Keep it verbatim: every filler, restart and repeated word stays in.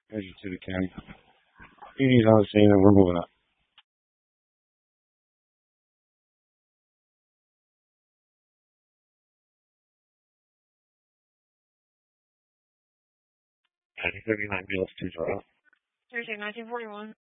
Measure to the county. P D's on the scene and we're moving up. thirty-nine Middle Street, right? Thursday, nineteen forty-one.